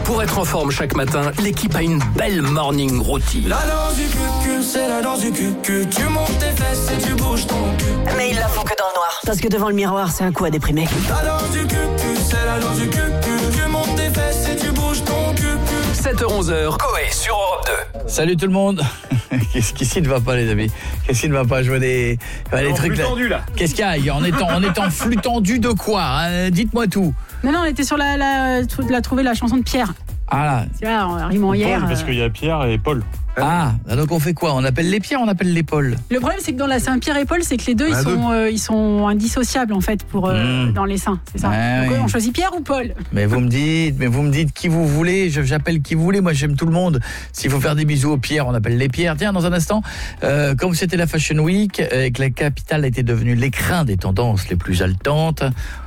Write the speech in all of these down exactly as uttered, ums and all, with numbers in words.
Pour être en forme chaque matin, l'équipe a une belle morning routine. La danse du cul-cul, c'est la danse du cul-cul. Tu montes tes fesses et tu bouges ton cul. Mais ils la font que dans le noir. Parce que devant le miroir, c'est un coup à déprimer. La danse du cul-cul, c'est la danse du cul-cul. Tu montes tes fesses et tu bouges ton cul-cul. sept heures onze, Coé sur Europe deux. Salut tout le monde. Qu'est-ce qui ne va pas, les amis? Qu'est-ce qui ne va pas? Je vois des, ouais, des trucs flux là. tendu là. Qu'est-ce qu'il y a? On est en, on est en flux tendu de quoi, hein? Dites-moi tout. Non, non, on était sur la, la, la trouver la chanson de Pierre. Ah là. Tu vois, en rimant hier. Paul, parce qu'il y a Pierre et Paul. Ah, donc on fait quoi? On appelle les Pierre, on appelle les Paul? Le problème, c'est que dans la Saint-Pierre et Paul, c'est que les deux, Ah, ils, deux. sont, euh, ils sont indissociables en fait pour euh, Mmh. dans les saints, c'est ça. Ah, donc oui. on choisit Pierre ou Paul? Mais vous me dites, mais vous me dites qui vous voulez, je- j'appelle qui vous voulez, moi j'aime tout le monde. S'il faut faire des bisous aux Pierre, on appelle les Pierre. Tiens, dans un instant, euh, comme c'était la Fashion Week euh, et que la capitale était devenue l'écrin des tendances les plus haletantes.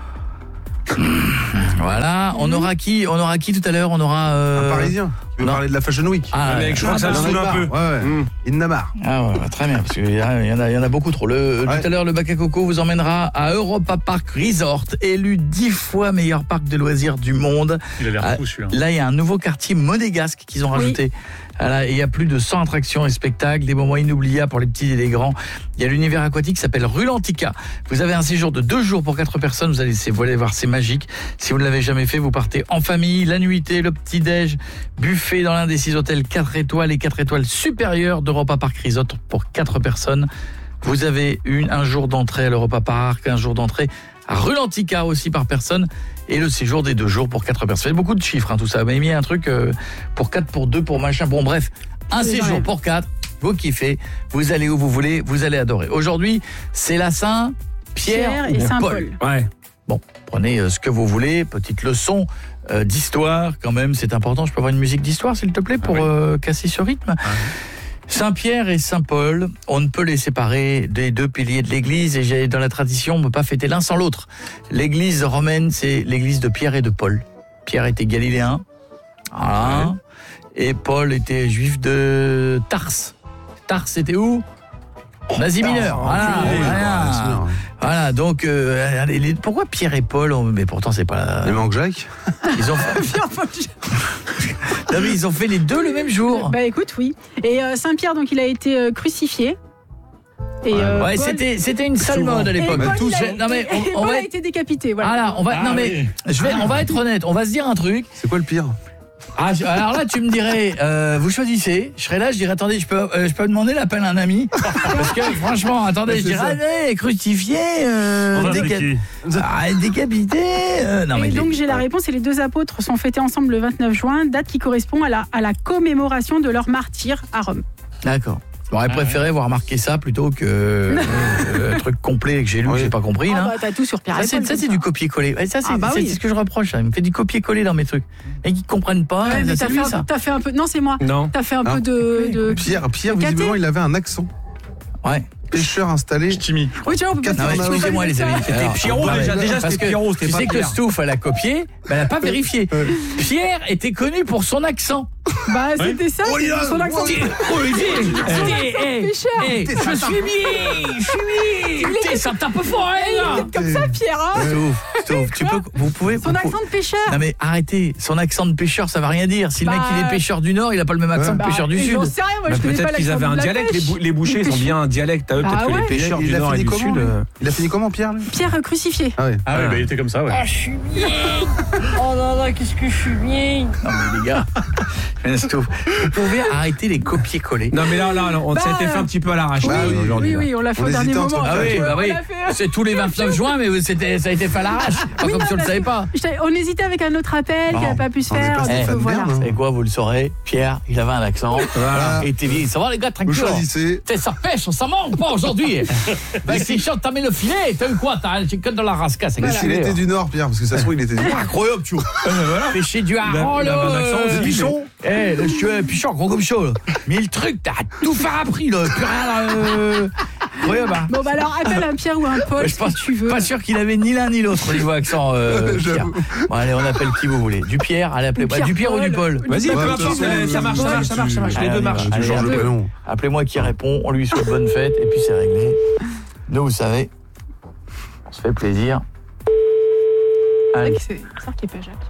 Voilà, on aura qui? On aura qui tout à l'heure? On aura euh... Un Parisien qui veut non. parler de la Fashion Week. Ah, mec, je crois que ça Il le en a saoule un marre. peu. Ouais, ouais. Mmh. Il en a marre. Ah ouais, très bien, parce qu'il y, a- il y en a, il y en a beaucoup trop. Le, Ouais. Tout à l'heure, le Bac à Coco vous emmènera à Europa Park Resort, élu dix fois meilleur parc de loisirs du monde. Il a l'air Ah, fou celui-là. Là, il y a un nouveau quartier monégasque qu'ils ont Oui. rajouté. Voilà, et il y a plus de cent attractions et spectacles, des moments inoubliables pour les petits et les grands. Il y a l'univers aquatique qui s'appelle Rulantica. Vous avez un séjour de deux jours pour quatre personnes. Vous allez, vous allez voir, c'est magique. Si vous ne l'avez jamais fait, vous partez en famille. La nuitée, le petit-déj, buffet dans l'un des six hôtels quatre étoiles et quatre étoiles supérieures d'Europa Park Resort pour quatre personnes. Vous avez une, un jour d'entrée à l'Europa Park, un jour d'entrée à Rulantica aussi par personne, et le séjour des deux jours pour quatre personnes. Ça fait beaucoup de chiffres, hein, tout ça. Mais mis un truc euh, pour quatre, pour deux, pour machin. Bon, bref, un C'est séjour vrai. pour quatre, vous kiffez, vous allez où vous voulez, vous allez adorer. Aujourd'hui, c'est la Saint Pierre, Pierre et ou Saint-Paul. Ouais. Bon, prenez euh, ce que vous voulez, petite leçon euh, d'histoire quand même, c'est important. Je peux avoir une musique d'histoire, s'il te plaît, pour Ah ouais. euh, casser ce rythme. Saint-Pierre et Saint-Paul, on ne peut les séparer des deux piliers de l'Église, et j'ai- dans la tradition, on ne peut pas fêter l'un sans l'autre. L'Église romaine, c'est l'Église de Pierre et de Paul. Pierre était galiléen, voilà, et Paul était juif de Tarse. Tarse, c'était où? En Asie mineure. Voilà, enculé, voilà. quoi, c'est bien, ouais. Voilà, donc euh, allez, les- pourquoi Pierre et Paul on- Mais pourtant c'est pas. Il manque Jacques. Ils ont fait... Non, mais ils ont fait les deux le même jour. Bah écoute, oui. Et euh, Saint-Pierre, donc il a été euh, crucifié. Et, euh, Ouais, Paul- c'était c'était une sale Souvent. mode à et l'époque. Paul, tous, il a- non mais et on, on Paul va a être... été décapité, voilà. Voilà, on va Ah non mais oui. je vais on va être honnête, on va se dire un truc. C'est quoi le pire? Ah, je- alors là tu me dirais euh, vous choisissez, je serais là, je dirais attendez, je peux euh, je peux demander l'appel à un ami parce que franchement, attendez, je C'est dirais ça. allez, crucifié euh, On va déca- appeler qui? ah, décapité euh, non Et mais donc les- j'ai la réponse, et les deux apôtres sont fêtés ensemble le vingt-neuf juin, date qui correspond à la, à la commémoration de leur martyre à Rome. D'accord. J'aurais préféré voir marquer ça plutôt que euh, un truc complet que j'ai lu, que Oui. j'ai pas compris Ah là. bah t'as tout sur Pierre Ça et c'est, Paul, ça, comme c'est du copier-coller. Ouais, ça c'est, Ah bah c'est oui. ce que je reproche. Ça. Il me fait du copier-coller dans mes trucs. Et qui comprennent pas. Ouais, mais ça, t'as c'est fait, lui, un, ça. t'as fait un peu... Non, c'est moi. Non. T'as fait un Ah. peu de... de... Pierre, Pierre Caté. visiblement, il avait un accent. Ouais. Pêcheur installé. Ch'timi. Oui, tu vois, on peut pas Non, Non, mais mais excusez-moi les amis. C'était Alors, Pierrot, ouais, déjà, ouais, déjà, parce c'était que Pierrot, c'était tu pas sais que Pierre. Stouff elle a copié, mais elle a pas vérifié. Pierre était connu pour son accent. Bah, c'était ça, Oh, c'est il a- son accent. Oh, Olivier, eh, eh, pêcheur. eh, je suis bien, je suis bien. T'es ça tape fort, Il là. est comme ça, Pierre, hein. Stouff, Stouff, tu peux, vous pouvez. Son vous accent pouvez- de pêcheur. Non mais arrêtez, son accent de pêcheur ça va rien dire. Si le Bah, mec il est pêcheur du Nord, il a pas le même accent Ouais. que pêcheur du et Sud. J'en sais rien, moi, Bah, je connais pas peut-être qu'ils l'accent avaient un de la dialecte, les, pêche. bou- les bouchers, ils ont bien un dialecte à eux, Bah peut-être que ouais. les pêcheurs il, du il a Nord et fini du comment Sud. lui euh, Il a fini comment, Pierre lui Pierre euh, crucifié. Ah ouais. Ah ouais, bah il était comme ça, ouais. je suis bien. Oh là là, qu'est-ce que je suis bien. Non mais les gars, mais Stouff, vous pouvez arrêter les copier-coller. Non mais là, là, là, on Bah, ça a été fait un petit peu à l'arrache oui, euh, aujourd'hui. Oui, là. oui, on l'a fait On au dernier hésitait entre moment. Ah Pierre oui, et bah On oui. l'a fait. C'est tous les vingt-neuf juin, mais c'était, ça a été fait à l'arrache. Pas Oui, comme non, si on le parce savait que pas. je t'ai- On hésitait avec un autre appel qui Bon. n'a pas pu se On est faire. pas donc, Stéphane voilà. Bern, hein. Et quoi, vous le saurez, Pierre, il avait un accent. Voilà. Et t'es dit, ça va les gars, Vous tranquille. choisissez. T'es ça pêche, ça manque pas aujourd'hui. Ben si chante, t'as mis le filet, t'as eu quoi? T'as que de la rascasse. Mais s'il était du Nord, Pierre, parce que ça se trouve, il était du Nord. Incroyable, tu vois. Pêcher du hareng, il avait un accent le aussi, pichon. Eh, le chou- pichon, gros comme chaud. Mille trucs, t'as tout fait appris, là. Plus rien, là. Incroyable, hein. Bon, bah alors, appelle un Pierre ou un Paul, Ouais, si je pense, tu veux. pas sûr qu'il avait ni l'un ni l'autre au niveau accent, euh, Pierre. J'avoue. Bon, allez, on appelle qui vous voulez. Du Pierre, allez, appelez-moi. Pierre Du Pierre ou du Paul. Paul? Vas-y, Ouais, peu de importe, toute façon, euh, ça marche, ça marche, ça marche, ça marche, les Allez, deux on y marchent. va. Tu Allez, changes le appelez- prénom. Appelez-moi qui répond, on lui souhaite bonne fête, et puis c'est réglé. Nous, vous savez, on se fait plaisir. C'est vrai Allez. que c'est c'est vrai qu'il est pas Jacques.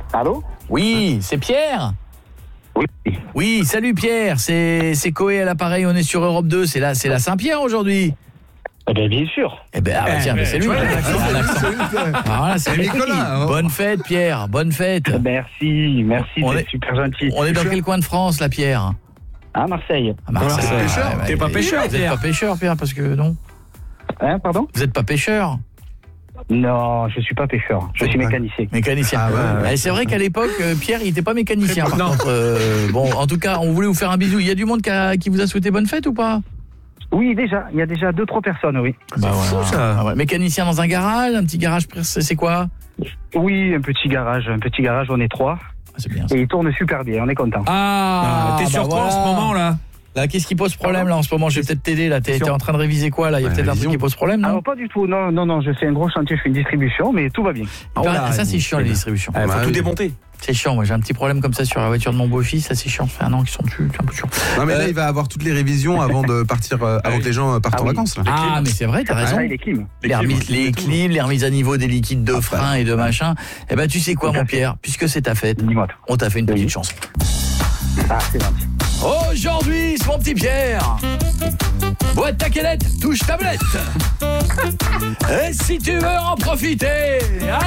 Allô? Oui, c'est Pierre. Oui. Oui, salut Pierre, c'est c'est Coé à l'appareil, on est sur Europe deux, c'est là, c'est la Saint-Pierre aujourd'hui. Eh bien, bien sûr. Eh ben, ah bah tiens, mais c'est lui. tu vois, il a un accent. Ah, voilà, c'est Et lui. Nicolas, hein. Bonne fête Pierre, bonne fête. Merci, merci, On c'est est- super gentil. On est dans quel coin de France là Pierre? À Marseille. À Marseille. Voilà, pêcheur. Ouais, ouais, T'es pas ouais. pêcheur, Vous êtes Pierre. pas pêcheur Pierre parce que non. Hein, pardon? Vous êtes pas pêcheur. Non, je suis pas pêcheur. Je suis Ouais. mécanicien. Mécanicien. Ah ouais, ouais. Et c'est vrai qu'à l'époque, euh, Pierre, il était pas mécanicien. Par Non. contre, euh, bon, en tout cas, on voulait vous faire un bisou. Il y a du monde qui, a- qui vous a souhaité bonne fête ou pas? Oui, déjà, il y a déjà deux, trois personnes, oui. Bah fou, voilà. ça. Ah ouais. Mécanicien dans un garage, un petit garage, c'est c'est quoi? Oui, un petit garage, un petit garage, on est trois. Ah, c'est bien ça. Et il tourne super bien, on est content. Ah, Ah, T'es bah sur quoi en voilà. ce moment là? Là, qu'est-ce qui pose problème là en ce moment? Je vais peut-être t'aider là. T'es t'es en train de réviser quoi là? Il y a Ouais, peut-être un truc révision. qui pose problème, non? Alors, pas du tout, non, non, non, je fais un gros chantier, je fais une distribution, mais tout va bien. Il paraît- là, ça c'est il- chiant les distributions. Il faut Bah tout oui. démonter. C'est chiant. Moi j'ai un petit problème comme ça sur la voiture de mon beau-fils. Ça c'est chiant. Ça fait un an qu'ils sont dessus. C'est un peu chiant. Non, mais Euh, là, il va avoir toutes les révisions avant de partir, euh, avant que les gens euh, partent Ah en oui. vacances. Là. Ah mais c'est vrai, t'as Ah, raison. là, il est clim. Les, remises, les clims, les remises à niveau des liquides de frein et de machin. Eh ben tu sais quoi Tout à mon fait. Pierre, puisque c'est ta fête, Dis-moi tout. on t'a fait une petite Oui. chanson. Ah, c'est gentil. Aujourd'hui, c'est mon petit Pierre. Boîte ta quélette, touche tablette. Et si tu veux en profiter,